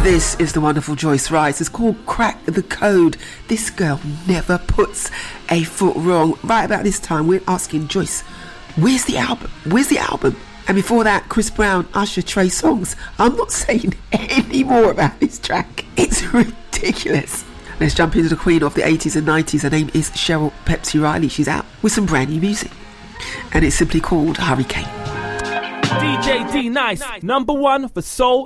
This is the wonderful Joyce Rice. It's called Crack the Code. This girl never puts a foot wrong. Right about this time, we're asking Joyce, where's the album? Where's the album? And before that, Chris Brown, Usher, Trey Songz. I'm not saying any more about this track. It's ridiculous. Let's jump into the queen of the 80s and 90s. Her name is Cheryl Pepsi Riley. She's out with some brand new music. And it's simply called Hurricane. DJ D Nice, number one for soul